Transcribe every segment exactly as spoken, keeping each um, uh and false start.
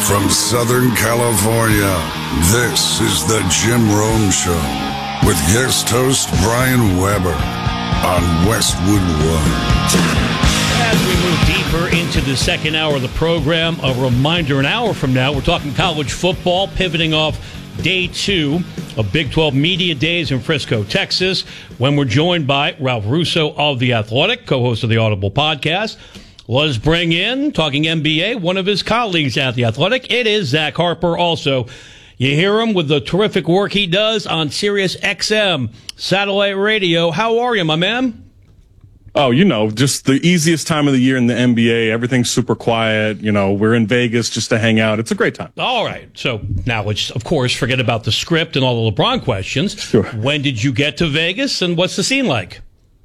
From Southern California, this is the Jim Rome Show with guest host Brian Weber on Westwood One. As we move deeper into the second hour of the program, a reminder, an hour from now, we're talking college football, pivoting off day two of Big twelve Media Days in Frisco, Texas, when we're joined by Ralph Russo of The Athletic, co-host of the Audible podcast. Let's bring in, talking N B A, one of his colleagues at The Athletic. It is Zach Harper. Also, you hear him with the terrific work he does on Sirius X M satellite radio. How are you, my man? Oh, you know, just the easiest time of the year in the N B A. Everything's super quiet. You know, we're in Vegas just to hang out. It's a great time. All right. So now let's, of course, forget about the script and all the LeBron questions. Sure. When did you get to Vegas, and what's the scene like?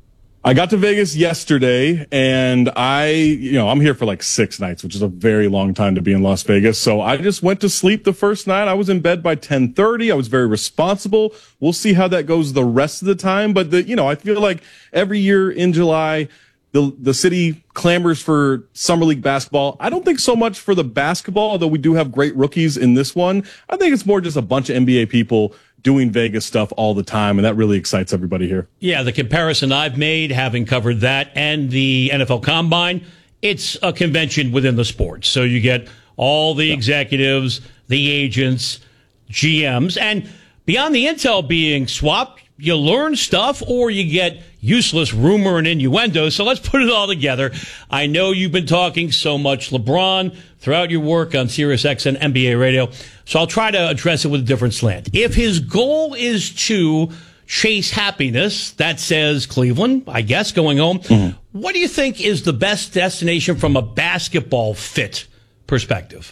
I got to Vegas yesterday, and I, you know, I'm here for like six nights, which is a very long time to be in Las Vegas. So I just went to sleep the first night. I was in bed by ten thirty. I was very responsible. We'll see how that goes the rest of the time. But the, you know, I feel like every year in July, the the city clamors for summer league basketball. I don't think so much for the basketball, although we do have great rookies in this one. I think it's more just a bunch of N B A people doing Vegas stuff all the time, and that really excites everybody here. Yeah, the comparison I've made, having covered that and the N F L Combine, it's a convention within the sport. So you get all the yeah. executives, the agents, G Ms, and beyond the intel being swapped, you learn stuff or you get useless rumor and innuendo. So let's put it all together. I know you've been talking so much LeBron throughout your work on Sirius X M N B A radio, so I'll try to address it with a different slant. If his goal is to chase happiness, that says Cleveland, I guess, going home, mm-hmm. what do you think is the best destination from a basketball fit perspective?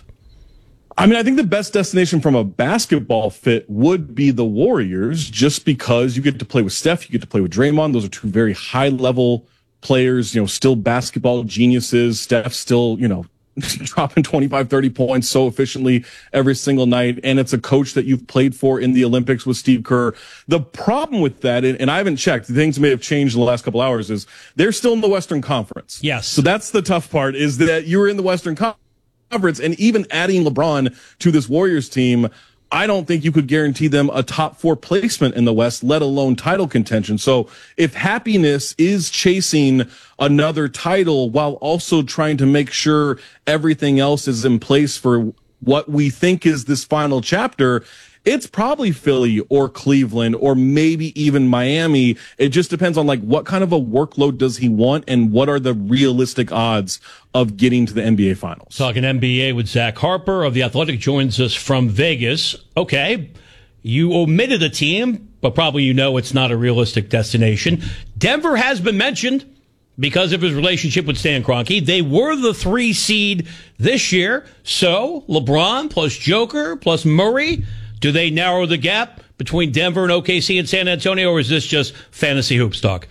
I mean, I think the best destination from a basketball fit would be the Warriors, just because you get to play with Steph, you get to play with Draymond. Those are two very high-level players, you know, still basketball geniuses. Steph still, you know, dropping twenty-five, thirty points so efficiently every single night. And it's a coach that you've played for in the Olympics with Steve Kerr. The problem with that, and I haven't checked, things may have changed in the last couple hours, is they're still in the Western Conference. Yes. So that's the tough part, is that you're in the Western Conference. And even adding LeBron to this Warriors team, I don't think you could guarantee them a top four placement in the West, let alone title contention. So if happiness is chasing another title while also trying to make sure everything else is in place for what we think is this final chapter, it's probably Philly or Cleveland or maybe even Miami. It just depends on like what kind of a workload does he want and what are the realistic odds of getting to the N B A Finals. Talking N B A with Zach Harper of The Athletic joins us from Vegas. Okay, you omitted a team, but probably you know it's not a realistic destination. Denver has been mentioned because of his relationship with Stan Kroenke. They were the three seed this year. So LeBron plus Joker plus Murray, do they narrow the gap between Denver and O K C and San Antonio, or is this just fantasy hoops talk?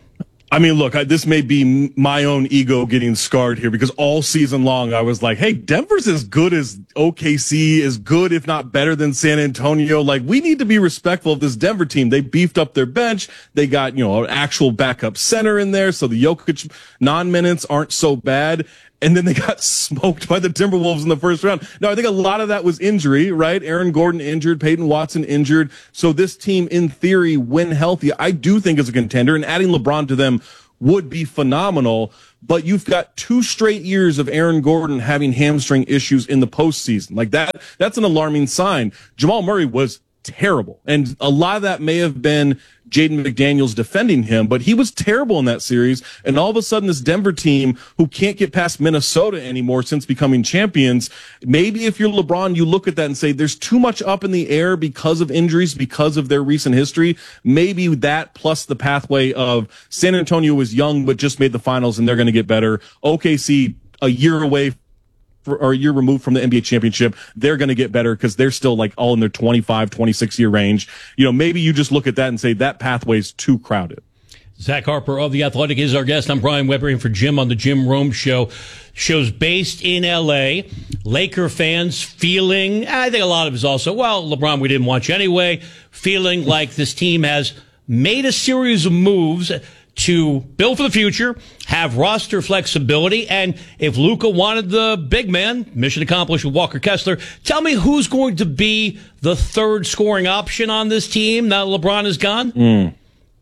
I mean, look, I, this may be my own ego getting scarred here, because all season long I was like, hey, Denver's as good as O K C, as good, if not better than San Antonio. Like, we need to be respectful of this Denver team. They beefed up their bench. They got, you know, an actual backup center in there, so the Jokic non-minutes aren't so bad. And then they got smoked by the Timberwolves in the first round. Now, I think a lot of that was injury, right? Aaron Gordon injured, Peyton Watson injured. So this team, in theory, when healthy, I do think is a contender. And adding LeBron to them would be phenomenal. But you've got two straight years of Aaron Gordon having hamstring issues in the postseason. Like that, that's an alarming sign. Jamal Murray was terrible. And a lot of that may have been Jaden McDaniels defending him, but he was terrible in that series. And all of a sudden, this Denver team, who can't get past Minnesota anymore since becoming champions, maybe if you're LeBron, you look at that and say, there's too much up in the air because of injuries, because of their recent history. Maybe that plus the pathway of San Antonio was young, but just made the finals and they're going to get better. O K C, a year away For, or a year removed from the N B A championship, they're going to get better because they're still like all in their twenty-five, twenty-six year range. You know, maybe you just look at that and say that pathway's too crowded. Zach Harper of The Athletic is our guest. I'm Brian Weber in for Jim on the Jim Rome Show. Show's based in L A. Laker fans feeling, I think a lot of it is also, well, LeBron we didn't watch anyway, feeling like this team has made a series of moves to build for the future, have roster flexibility, and if Luka wanted the big man, mission accomplished with Walker Kessler. Tell me who's going to be the third scoring option on this team now LeBron is gone? Mm.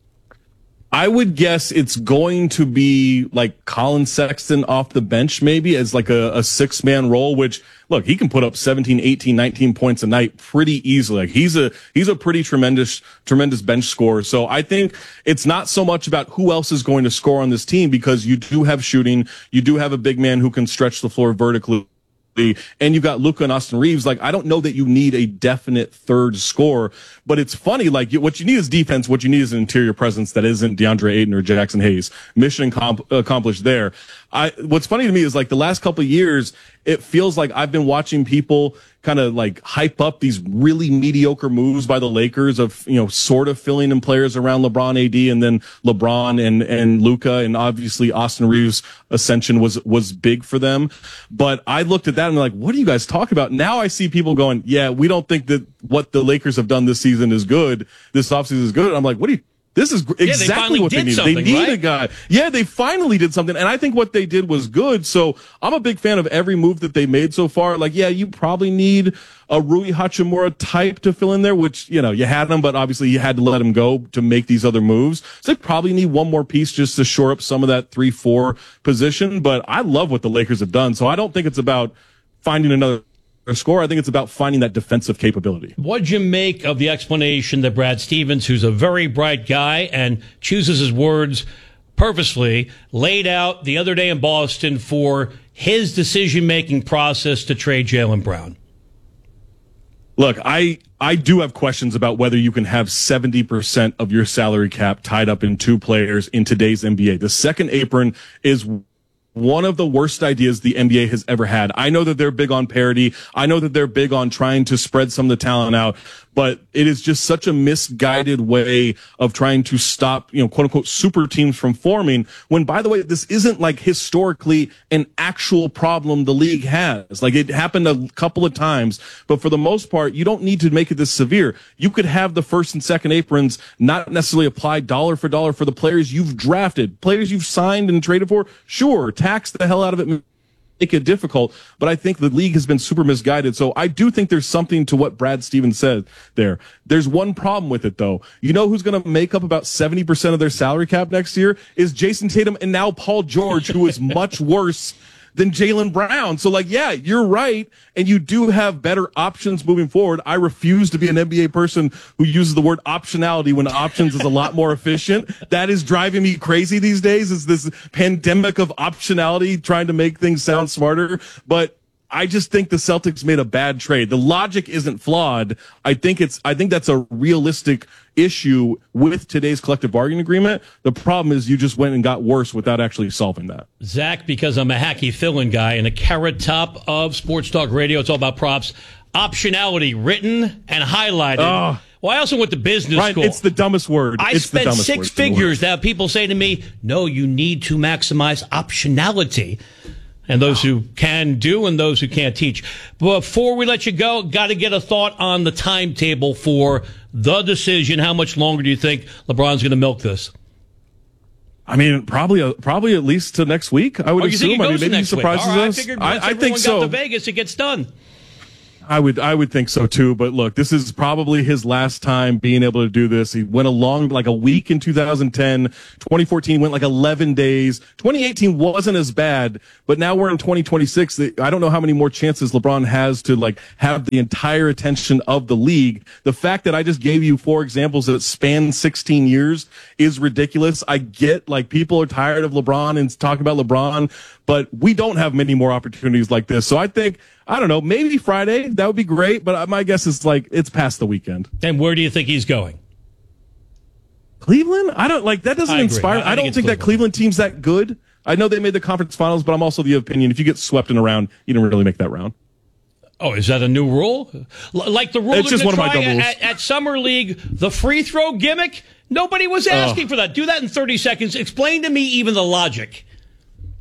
I would guess it's going to be like Colin Sexton off the bench, maybe as like a, a six man role, which look, he can put up seventeen, eighteen, nineteen points a night pretty easily. Like he's a, he's a pretty tremendous, tremendous bench scorer. So I think it's not so much about who else is going to score on this team because you do have shooting. You do have a big man who can stretch the floor vertically. And you've got Luka and Austin Reeves. Like, I don't know that you need a definite third scorer, but it's funny. Like, you, what you need is defense. What you need is an interior presence that isn't DeAndre Ayton or Jackson Hayes. Mission comp- accomplished there. I, what's funny to me is like the last couple of years, it feels like I've been watching people kind of like hype up these really mediocre moves by the Lakers of, you know, sort of filling in players around LeBron, A D, and then LeBron and, and Luka, and obviously Austin Reeves' ascension was, was big for them. But I looked at that and I'm like, what are you guys talking about? Now I see people going, yeah, we don't think that what the Lakers have done this season is good. This offseason is good. And I'm like, what do you, This is exactly yeah, what they need. They need right? a guy. Yeah, they finally did something. And I think what they did was good. So I'm a big fan of every move that they made so far. Like, yeah, you probably need a Rui Hachimura type to fill in there, which, you know, you had him, but obviously you had to let him go to make these other moves. So they probably need one more piece just to shore up some of that three four position. But I love what the Lakers have done. So I don't think it's about finding another score. I think it's about finding that defensive capability. What'd you make of the explanation that Brad Stevens, who's a very bright guy and chooses his words purposely, laid out the other day in Boston for his decision-making process to trade Jaylen Brown? Look, I, I do have questions about whether you can have seventy percent of your salary cap tied up in two players in today's N B A. The second apron is one of the worst ideas the N B A has ever had. I know that they're big on parity. I know that they're big on trying to spread some of the talent out, but it is just such a misguided way of trying to stop, you know, quote unquote, super teams from forming when, by the way, this isn't like historically an actual problem the league has. Like it happened a couple of times, but for the most part, you don't need to make it this severe. You could have the first and second aprons not necessarily apply dollar for dollar for the players you've drafted, players you've signed and traded for. Sure, tax the hell out of it, make it difficult, but I think the league has been super misguided. So I do think there's something to what Brad Stevens said there. There's one problem with it though. You know who's going to make up about seventy percent of their salary cap next year is Jason Tatum and now Paul George, who is much worse than Jaylen Brown. So like, yeah, you're right. And you do have better options moving forward. I refuse to be an N B A person who uses the word optionality when options is a lot more efficient. That is driving me crazy these days, is this pandemic of optionality trying to make things sound smarter. But I just think the Celtics made a bad trade. The logic isn't flawed. I think it's, I think that's a realistic issue with today's collective bargaining agreement. The problem is you just went and got worse without actually solving that. Zach, because I'm a hacky fill-in guy and a carrot top of Sports Talk Radio, it's all about props. Optionality written and highlighted. Oh. Well, I also went to business Ryan, school. It's the dumbest word. I it's spent the dumbest six word figures that people say to me, no, you need to maximize optionality. And those who can do and those who can't teach. Before we let you go, got to get a thought on the timetable for the decision. How much longer do you think LeBron's going to milk this? I mean, probably, uh, probably at least to next week. I would oh, you assume. Think he goes I mean, maybe he next surprises week. All right, us. I figured I, once I think so. Got to Vegas, it gets done. I would, I would think so too. But look, this is probably his last time being able to do this. He went along like a week in two thousand ten. twenty fourteen went like eleven days. twenty eighteen wasn't as bad, but now we're in twenty twenty-six. I don't know how many more chances LeBron has to like have the entire attention of the league. The fact that I just gave you four examples that span sixteen years is ridiculous. I get like people are tired of LeBron and talking about LeBron, but we don't have many more opportunities like this. So I think, I don't know, maybe Friday, that would be great, but my guess is like it's past the weekend. And where do you think he's going? Cleveland? I don't like that doesn't I inspire. I, I, I don't think, think that Cleveland team's that good. I know they made the conference finals, but I'm also the opinion if you get swept in a round, you don't really make that round. Oh, is that a new rule? L- like the rule it's just one of my dumb rules. At, at Summer League, the free throw gimmick? Nobody was asking oh. for that. Do that in thirty seconds. Explain to me even the logic.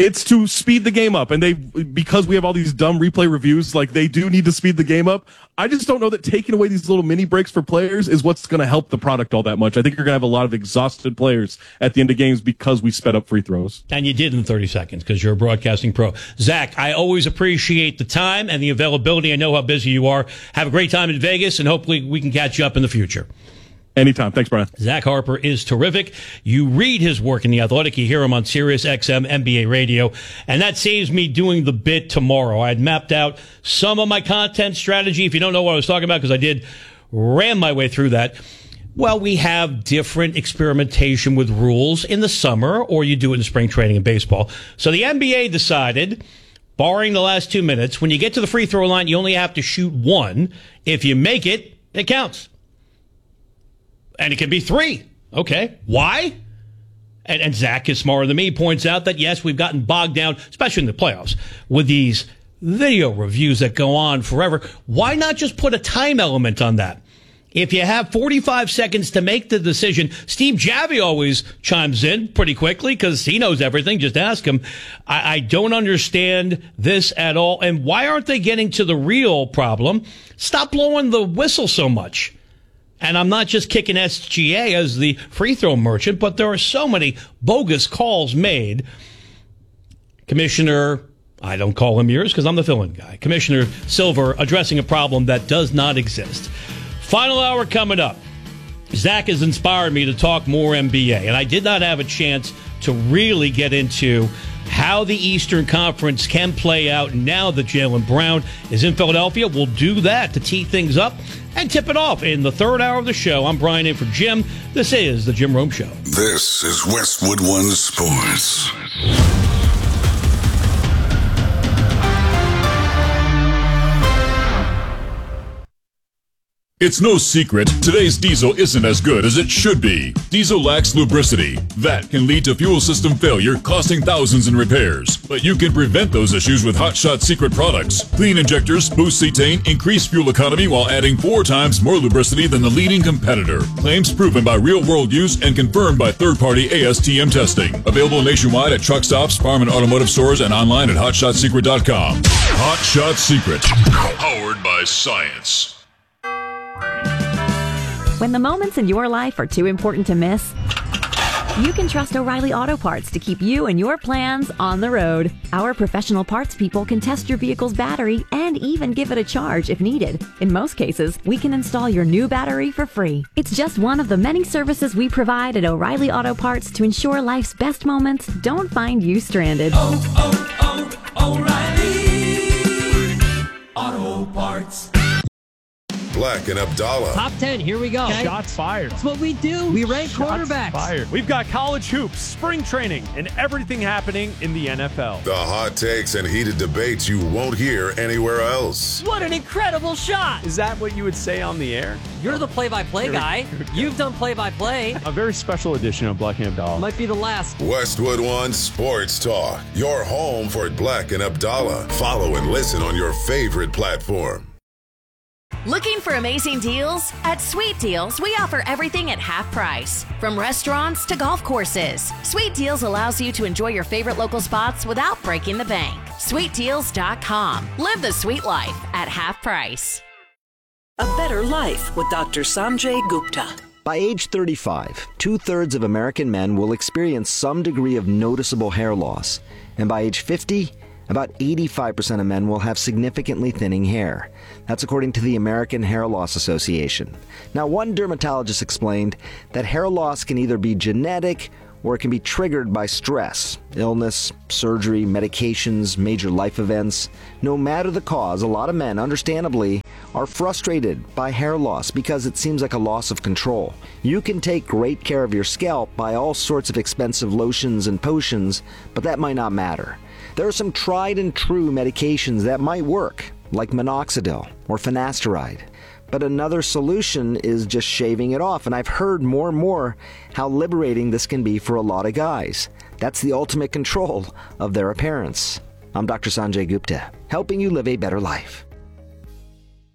It's to speed the game up, and they because we have all these dumb replay reviews, like they do need to speed the game up. I just don't know that taking away these little mini breaks for players is what's going to help the product all that much. I think you're going to have a lot of exhausted players at the end of games because we sped up free throws. And you did in thirty seconds because you're a broadcasting pro. Zach, I always appreciate the time and the availability. I know how busy you are. Have a great time in Vegas, and hopefully we can catch you up in the future. Anytime. Thanks, Brian. Zach Harper is terrific. You read his work in The Athletic. You hear him on Sirius X M N B A Radio. And that saves me doing the bit tomorrow. I had mapped out some of my content strategy. If you don't know what I was talking about, because I did ram my way through that. Well, we have different experimentation with rules in the summer, or you do it in spring training in baseball. So the N B A decided, barring the last two minutes, when you get to the free throw line, you only have to shoot one. If you make it, it counts. And it can be three. Okay. Why? And, and Zach is smarter than me, points out that, yes, we've gotten bogged down, especially in the playoffs, with these video reviews that go on forever. Why not just put a time element on that? If you have forty-five seconds to make the decision, Steve Javie always chimes in pretty quickly because he knows everything. Just ask him. I, I don't understand this at all. And why aren't they getting to the real problem? Stop blowing the whistle so much. And I'm not just kicking S G A as the free throw merchant, but there are so many bogus calls made. Commissioner, I don't call him yours because I'm the fill-in guy. Commissioner Silver addressing a problem that does not exist. Final hour coming up. Zach has inspired me to talk more N B A, and I did not have a chance to really get into how the Eastern Conference can play out now that Jaylen Brown is in Philadelphia. We'll do that to tee things up and tip it off in the third hour of the show. I'm Brian in for Jim. This is The Jim Rome Show. This is Westwood One Sports. It's no secret, today's diesel isn't as good as it should be. Diesel lacks lubricity. That can lead to fuel system failure, costing thousands in repairs. But you can prevent those issues with Hot Shot Secret products. Clean injectors, boost cetane, increase fuel economy while adding four times more lubricity than the leading competitor. Claims proven by real-world use and confirmed by third-party A S T M testing. Available nationwide at truck stops, farm and automotive stores, and online at hot shot secret dot com. Hot Shot Secret. Powered by science. When the moments in your life are too important to miss, you can trust O'Reilly Auto Parts to keep you and your plans on the road. Our professional parts people can test your vehicle's battery and even give it a charge if needed. In most cases, we can install your new battery for free. It's just one of the many services we provide at O'Reilly Auto Parts to ensure life's best moments don't find you stranded. Oh, oh, oh, O'Reilly Auto Parts. Black and Abdallah. Top ten, here we go. Okay. Shots fired. That's what we do. We rank Shots quarterbacks. Fired. We've got college hoops, spring training, and everything happening in the N F L. The hot takes and heated debates you won't hear anywhere else. What an incredible shot. Is that what you would say on the air? You're the play-by-play guy. You've done play-by-play. A very special edition of Black and Abdallah. Might be the last. Westwood One Sports Talk. Your home for Black and Abdallah. Follow and listen on your favorite platform. Looking for amazing deals? At Sweet Deals, we offer everything at half price. From restaurants to golf courses, Sweet Deals allows you to enjoy your favorite local spots without breaking the bank. sweet deals dot com. Live the sweet life at half price. A better life with Doctor Sanjay Gupta. By age thirty-five, two-thirds of American men will experience some degree of noticeable hair loss. And by age fifty, about eighty-five percent of men will have significantly thinning hair. That's according to the American Hair Loss Association. Now, one dermatologist explained that hair loss can either be genetic or it can be triggered by stress, illness, surgery, medications, major life events. No matter the cause, a lot of men, understandably, are frustrated by hair loss because it seems like a loss of control. You can take great care of your scalp by all sorts of expensive lotions and potions, but that might not matter. There are some tried and true medications that might work, like minoxidil or finasteride. But another solution is just shaving it off, and I've heard more and more how liberating this can be for a lot of guys. That's the ultimate control of their appearance. I'm Doctor Sanjay Gupta, helping you live a better life.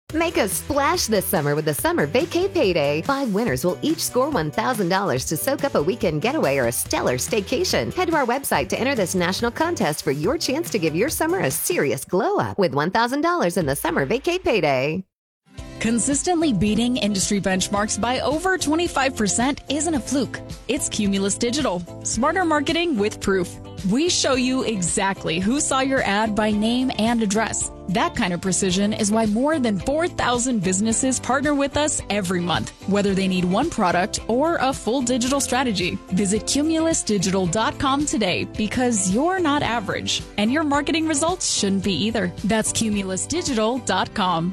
Make a splash this summer with the Summer Vacay Payday. Five winners will each score one thousand dollars to soak up a weekend getaway or a stellar staycation. Head to our website to enter this national contest for your chance to give your summer a serious glow up with one thousand dollars in the Summer Vacay Payday. Consistently beating industry benchmarks by over twenty-five percent isn't a fluke. It's Cumulus Digital. Smarter marketing with proof. We show you exactly who saw your ad by name and address. That kind of precision is why more than four thousand businesses partner with us every month, whether they need one product or a full digital strategy. Visit cumulus digital dot com today because you're not average, and your marketing results shouldn't be either. That's cumulus digital dot com.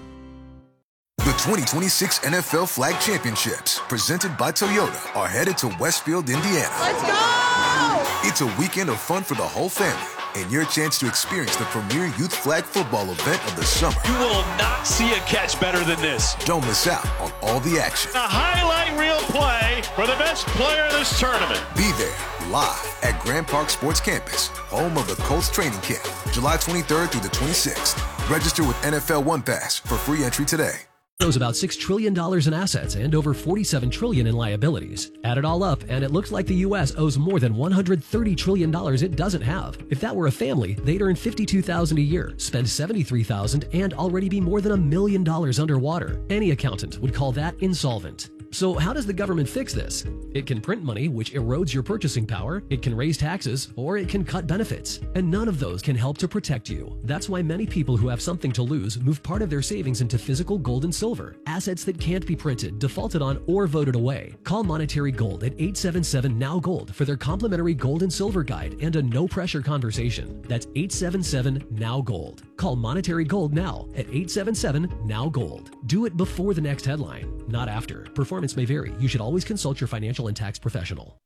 The twenty twenty-six N F L Flag Championships, presented by Toyota, are headed to Westfield, Indiana. Let's go! It's a weekend of fun for the whole family and your chance to experience the premier youth flag football event of the summer. You will not see a catch better than this. Don't miss out on all the action. A highlight reel play for the best player of this tournament. Be there live at Grand Park Sports Campus, home of the Colts training camp, July twenty-third through the twenty-sixth. Register with N F L One Pass for free entry today. Owes about six trillion dollars in assets and over forty-seven trillion dollars in liabilities. Add it all up, and it looks like the U S owes more than one hundred thirty trillion dollars it doesn't have. If that were a family, they'd earn fifty-two thousand dollars a year, spend seventy-three thousand dollars, and already be more than a million dollars underwater. Any accountant would call that insolvent. So how does the government fix this? It can print money, which erodes your purchasing power, it can raise taxes, or it can cut benefits. And none of those can help to protect you. That's why many people who have something to lose move part of their savings into physical gold and silver, assets that can't be printed, defaulted on, or voted away. Call Monetary Gold at eight seven seven N O W Gold for their complimentary gold and silver guide and a no-pressure conversation. That's eight seven seven N O W Gold. Call Monetary Gold now at eight seven seven N O W Gold. Do it before the next headline, not after. Performance may vary. You should always consult your financial and tax professional.